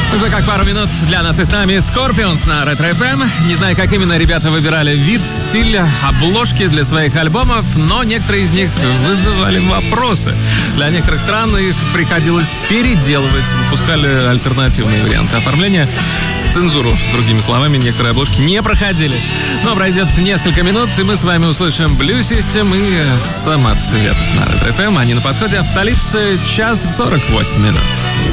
Уже как пару минут для нас и с нами Scorpions на Ретро FM. Не знаю, как именно ребята выбирали вид, стиль, обложки для своих альбомов, но некоторые из них вызывали вопросы. Для некоторых стран их приходилось переделывать, выпускали альтернативные варианты оформления. Цензуру, другими словами, некоторые обложки не проходили. Но пройдет несколько минут, и мы с вами услышим Blue System и Самоцвет на Ретро FM. Они на подходе, а в столице 1:48.